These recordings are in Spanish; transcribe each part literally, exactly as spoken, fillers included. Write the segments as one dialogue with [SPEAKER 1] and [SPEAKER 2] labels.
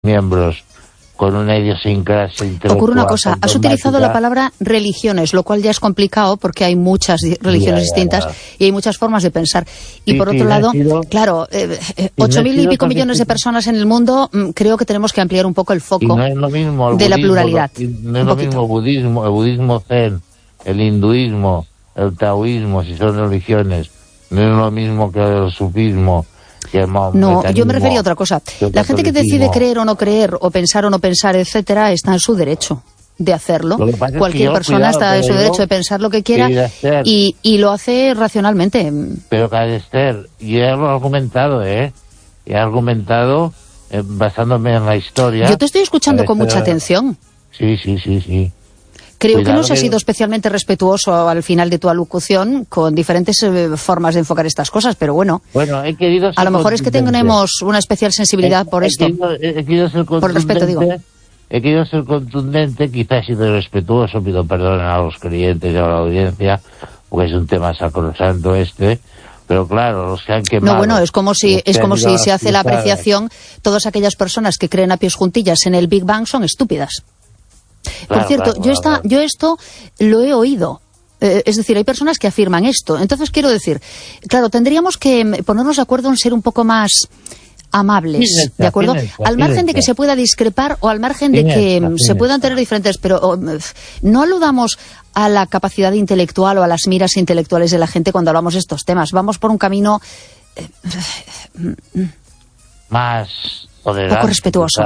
[SPEAKER 1] miembros con una idiosincrasia intelectual.
[SPEAKER 2] Ocurre una cosa, has utilizado la palabra religiones, lo cual ya es complicado porque hay muchas religiones ya, ya, distintas ya. y hay muchas formas de pensar. Y sí, por otro sí, lado, sido, claro, eh, eh, ocho mil y pico millones de personas en el mundo, creo que tenemos que ampliar un poco el foco
[SPEAKER 1] no es lo mismo el
[SPEAKER 2] de
[SPEAKER 1] budismo,
[SPEAKER 2] la pluralidad.
[SPEAKER 1] No es lo mismo el budismo, el budismo zen, el hinduismo, el taoísmo, si son religiones, no es lo mismo que el sufismo.
[SPEAKER 2] No, yo me refería a otra cosa. La gente que decide creer o no creer, o pensar o no pensar, etcétera, está en su derecho de hacerlo. Cualquier yo, persona cuidado, está en su derecho de pensar lo que quiera y, y lo hace racionalmente.
[SPEAKER 1] Pero, Esther, yo he argumentado, ¿eh? He argumentado eh, basándome en la historia.
[SPEAKER 2] Yo te estoy escuchando con mucha atención.
[SPEAKER 1] Sí, sí, sí, sí.
[SPEAKER 2] Creo Cuidado que no se ha sido especialmente respetuoso al final de tu alocución con diferentes eh, formas de enfocar estas cosas, pero bueno,
[SPEAKER 1] bueno he querido ser
[SPEAKER 2] a lo mejor es que tenemos una especial sensibilidad
[SPEAKER 1] he,
[SPEAKER 2] por
[SPEAKER 1] he
[SPEAKER 2] esto.
[SPEAKER 1] Querido, he querido ser
[SPEAKER 2] por respeto, digo.
[SPEAKER 1] He querido ser contundente, quizás he sido respetuoso, pido perdón a los creyentes y a la audiencia, porque es un tema sacrosanto este, pero claro, los que han quemado...
[SPEAKER 2] No, bueno, es como si es como si se hace la apreciación, todas aquellas personas que creen a pies juntillas en el Big Bang son estúpidas. Por claro, cierto, claro, yo, esta, claro. yo esto lo he oído. Eh, es decir, hay personas que afirman esto. Entonces, quiero decir, claro, tendríamos que ponernos de acuerdo en ser un poco más amables, sí, ¿de acuerdo? Sí, al margen sí, de que se pueda discrepar o al margen de que sí, se puedan tener diferentes, pero oh, no aludamos a la capacidad intelectual o a las miras intelectuales de la gente cuando hablamos de estos temas. Vamos por un camino eh,
[SPEAKER 1] más tolerante,
[SPEAKER 2] poco respetuoso.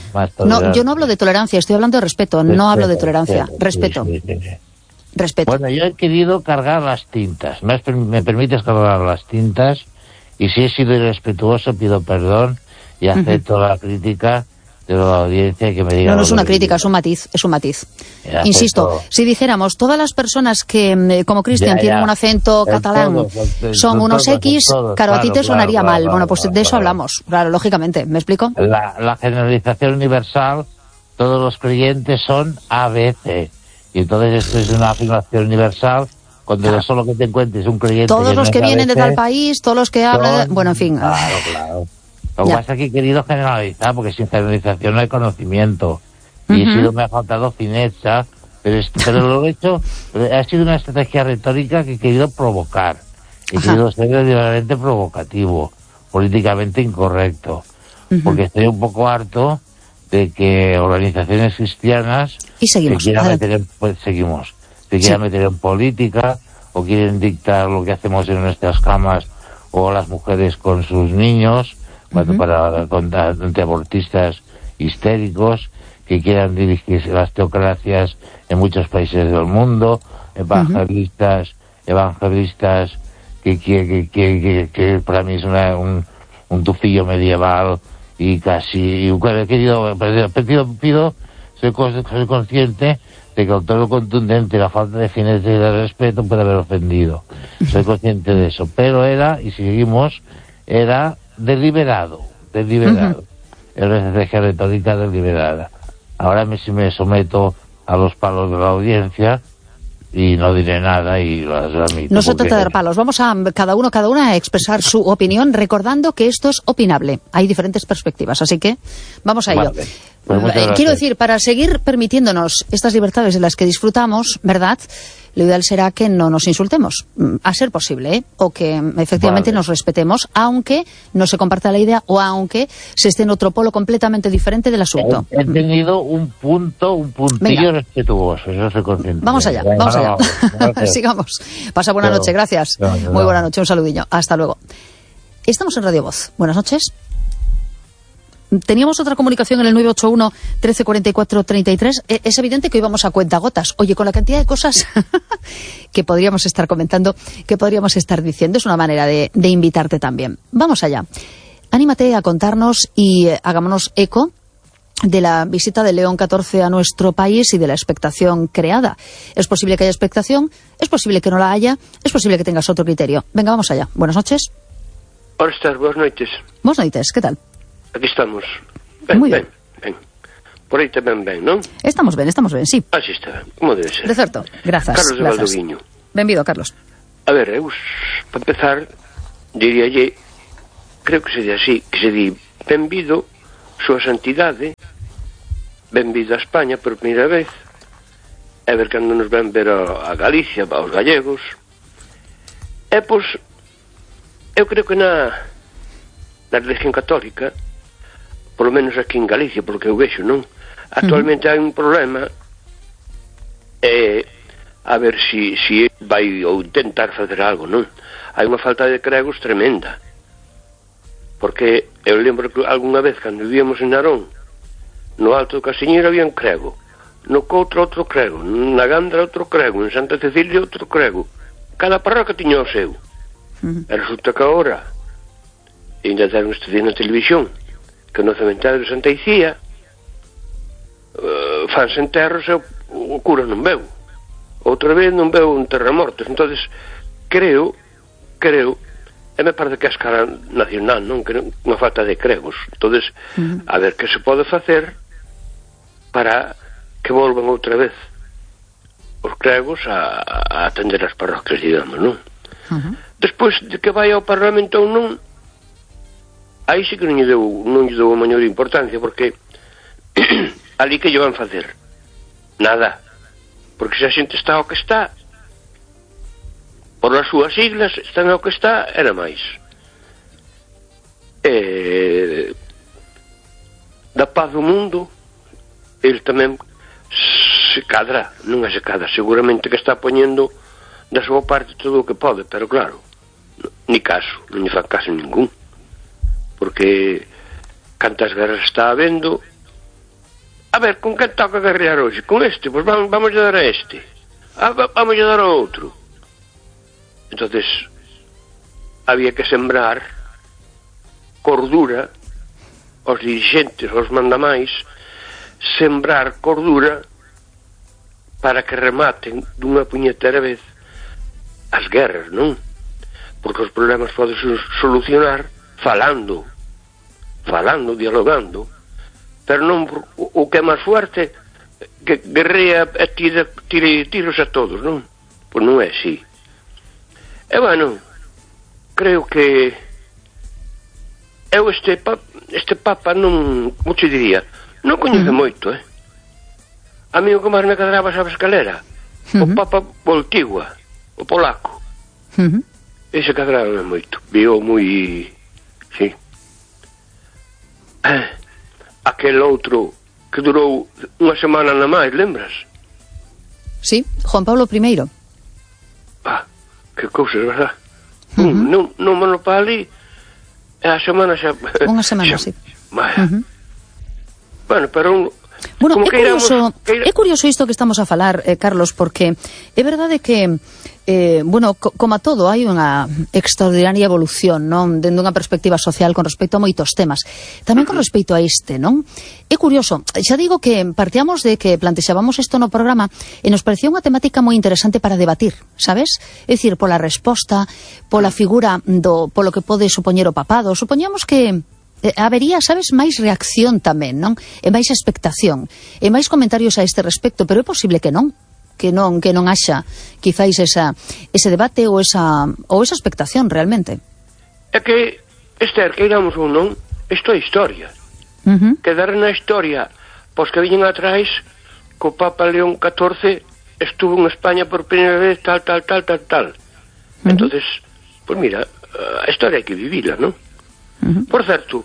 [SPEAKER 1] No,
[SPEAKER 2] yo no hablo de tolerancia, estoy hablando de respeto, respeto no hablo de tolerancia, respeto.
[SPEAKER 1] Sí, sí, sí.
[SPEAKER 2] Respeto.
[SPEAKER 1] Bueno, yo he querido cargar las tintas, ¿me, me permites cargar las tintas? Y si he sido irrespetuoso, pido perdón y acepto uh-huh. la crítica de la audiencia que me diga...
[SPEAKER 2] No, no es una crítica, es un matiz, es un matiz. Insisto, si dijéramos, todas las personas que, como Cristian, tienen un acento el catalán, todo, el, son el, unos todo, X, todo, claro, a ti te sonaría claro, mal. Claro, bueno, pues claro, de eso claro. hablamos, claro, lógicamente. ¿Me explico?
[SPEAKER 1] La, la generalización universal, todos los creyentes son A B C. Y entonces esto es una afirmación universal, cuando claro. solo que te encuentres un creyente...
[SPEAKER 2] Todos
[SPEAKER 1] que
[SPEAKER 2] los
[SPEAKER 1] no
[SPEAKER 2] que vienen
[SPEAKER 1] A B C,
[SPEAKER 2] de tal país, todos los que hablan... Bueno, en fin...
[SPEAKER 1] Claro, claro. Lo que pasa es que he querido generalizar, porque sin generalización no hay conocimiento. Y uh-huh. he sido, me ha faltado fineza, pero, es, pero lo he hecho, ha sido una estrategia retórica que he querido provocar. He Ajá. querido ser deliberadamente provocativo, políticamente incorrecto. Uh-huh. Porque estoy un poco harto de que organizaciones cristianas
[SPEAKER 2] y seguimos,
[SPEAKER 1] se quieran meter en, pues, seguimos, se quieran sí. meter en política, o quieren dictar lo que hacemos en nuestras camas, o las mujeres con sus niños, Uh-huh. para contra abortistas histéricos que quieran dirigirse las teocracias en muchos países del mundo, evangelistas, uh-huh. evangelistas que, que, que, que, que para mí es una, un, un tufillo medieval y casi y, querido, pido, pido soy, soy consciente de que el tono contundente, la falta de fineza y de respeto puede haber ofendido. Soy consciente de eso, pero era, y seguimos, era deliberado, deliberado. Uh-huh. Es una estrategia retórica deliberada. Ahora me, si me someto a los palos de la audiencia y no diré nada y las admito.
[SPEAKER 2] No se trata de dar palos, vamos a cada uno, cada una a expresar su opinión, recordando que esto es opinable. Hay diferentes perspectivas, así que vamos a ello. Vale. Pues quiero decir, para seguir permitiéndonos estas libertades de las que disfrutamos, ¿verdad?, lo ideal será que no nos insultemos, a ser posible, ¿eh? O que efectivamente vale. nos respetemos, aunque no se comparta la idea o aunque se esté en otro polo completamente diferente del asunto.
[SPEAKER 1] He, he tenido un punto, un puntillo Venga. respetuoso, eso soy consciente.
[SPEAKER 2] Vamos allá, vamos allá. Vamos, Sigamos. Pasa buena noche, gracias. No, no, no. Muy buena noche, un saludillo. Hasta luego. Estamos en Radio Voz. Buenas noches. Teníamos otra comunicación en el nueve ocho uno, trece cuarenta y cuatro, treinta y tres. Es evidente que hoy vamos a cuentagotas. Oye, con la cantidad de cosas que podríamos estar comentando, que podríamos estar diciendo, es una manera de, de invitarte también. Vamos allá. Anímate a contarnos y eh, hagámonos eco de la visita de León catorce a nuestro país y de la expectación creada. Es posible que haya expectación, es posible que no la haya, es posible que tengas otro criterio. Venga, vamos allá. Buenas noches.
[SPEAKER 3] Hola, estás, buenas noches.
[SPEAKER 2] Buenas noches, ¿qué tal?
[SPEAKER 3] Aquí estamos. Ben,
[SPEAKER 2] Muy bien.
[SPEAKER 3] Ben, ben. Por aí tamén ben, non?
[SPEAKER 2] Estamos ben, estamos ben, sí.
[SPEAKER 3] Así está, como debe ser.
[SPEAKER 2] De certo, grazas.
[SPEAKER 3] Carlos de Valdoviño.
[SPEAKER 2] Benvido, Carlos.
[SPEAKER 3] A ver, eu, para empezar, diríalle, creo que se di así, que se di benvido súa santidade ven vindo a España por primeira vez, e ver cando nos ven ver a, a Galicia, aos gallegos. E, pois, eu creo que na, na religión católica, polo menos aquí en Galicia, porque eu vexo, non? Actualmente uh-huh. hai un problema, e a ver si, si vai ou intentar facer algo, non? Hai unha falta de cregos tremenda, porque eu lembro que algunha vez, cando vivíamos en Narón, no Alto do Casiñeiro había un crego, no Coutro outro crego, na Gandra outro crego, en Santa Cecilia outro crego. Cada parroquia tiña o seu. Uh-huh. E resulta que agora ainda deron este día na televisión que no cementerio de Santa Icía uh, fanse enterros e o, o cura non veu. Outra vez non veu un terremotos. Entonces creo creo e me parece que a escala nacional non, que non, unha falta de cregos. Entonces uh-huh. a ver que se pode facer para que volvan outra vez os cregos a, a atender as parroquias, digamos, non? Uh-huh. Despois de que vai ao Parlamento ou non, aí sí que non lle deu, non lle deu a maior importancia, porque ali que lle van facer? Nada. Porque se a xente está ao que está, por as súas siglas, están ao que está, era máis. E da paz do mundo, ele tamén se cadra, non é se cadra, seguramente que está poñendo da súa parte todo o que pode, pero claro, ni caso, non lle fan caso ningún, porque cantas guerras está habendo. A ver, con que toca guerrear hoxe? Con este? Pois vamos, vamos a dar a este, ah, vamos a dar a outro. Entonces había que sembrar cordura aos dirigentes, aos mandamais, sembrar cordura para que rematen dunha puñetera vez as guerras, non? Porque os problemas poden solucionar falando, falando, dialogando, pero non o, o que é máis fuerte que guerrea e tira, tira tiros a todos, non? Pois non é así. E bueno, creo que eu este papa, este papa non, como te diría, non coñece uh-huh. moito, eh? A mí o que máis me cadraba, sabes cal era? Uh-huh. O Papa Voltigua, o polaco. Uh-huh. Ese cadraba moito. Viu moi... Sí. Eh, aquel outro que durou unha semana na máis, lembras?
[SPEAKER 2] Sí, Juan Pablo I.
[SPEAKER 3] Ah, que cousas, verdad? Uh-huh. Un, non, non monopali, e a semana xa...
[SPEAKER 2] Unha semana, xa, sí.
[SPEAKER 3] Uh-huh. Bueno, pero un...
[SPEAKER 2] Bueno, é curioso, é curioso isto que estamos a falar, eh, Carlos, porque é verdade que eh, bueno, co, como a todo, hai unha extraordinaria evolución, non, dende unha perspectiva social con respecto a moitos temas, tamén con respecto a este, non? É curioso, xa digo que partíamos de que plantexábamos isto no programa e nos parecía unha temática moi interesante para debatir, sabes? É dicir, pola resposta, pola figura do, polo que pode supoñer o papado, supoñamos que Eh, habería, sabes, máis reacción tamén, non? E máis expectación, e máis comentarios a este respecto, pero é posible que non, que non, que non haxa quizáis esa, ese debate ou esa, ou esa expectación realmente.
[SPEAKER 3] É que, Esther, que iramos ou non, isto é historia. Uh-huh. Quedar na historia, pois que viñen atrás, co Papa León catorce estuvo en España por primeira vez, tal, tal, tal, tal, tal. Uh-huh. Entonces, pois mira, a historia hai que vivila, non? Uh-huh. Por certo,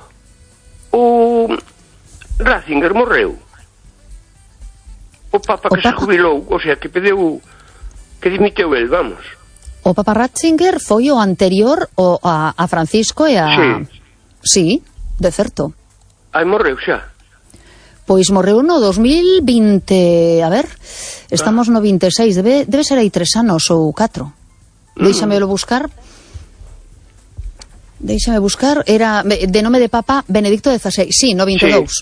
[SPEAKER 3] o Ratzinger morreu, o Papa que o Papa... se jubilou, o sea, que pediu, que dimiteu el, vamos.
[SPEAKER 2] O Papa Ratzinger foi o anterior o a, a Francisco e a...
[SPEAKER 3] Sí.
[SPEAKER 2] Sí, de certo.
[SPEAKER 3] Ai, morreu xa.
[SPEAKER 2] Pois morreu no dos mil vinte, a ver, estamos ah. no vinte e seis, debe, debe ser aí tres anos ou catro. Mm. Deixamelo buscar... Deixame buscar, era de nome de Papa Benedicto dezasseis, sí, no vinte e dous.